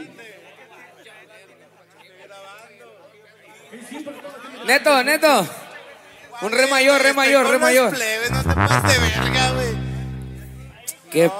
Neto. Un re mayor. Plebe, no te pases de verga, güey. Qué